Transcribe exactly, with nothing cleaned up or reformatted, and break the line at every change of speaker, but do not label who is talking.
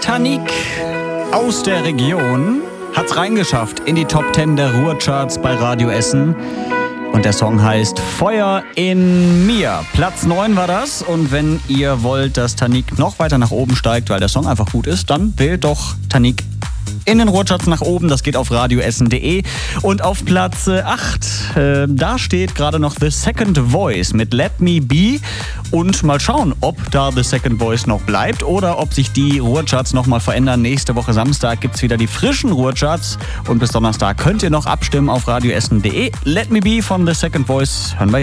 Tanik aus der Region hat's reingeschafft in die Top Ten der Ruhrcharts bei Radio Essen. Und der Song heißt Feuer in mir. Platz neun war das. Und wenn ihr wollt, dass Tanik noch weiter nach oben steigt, weil der Song einfach gut ist, dann wählt doch Tanik in den Ruhrcharts nach oben. Das geht auf radioessen punkt de. Und auf Platz acht, äh, da steht gerade noch The Second Voice mit Let Me Be. Und mal schauen, ob da The Second Voice noch bleibt oder ob sich die Ruhrcharts nochmal verändern. Nächste Woche Samstag gibt's wieder die frischen Ruhrcharts. Und bis Donnerstag könnt ihr noch abstimmen auf radioessen punkt de. Let Me Be von The Second Voice hören wir jetzt.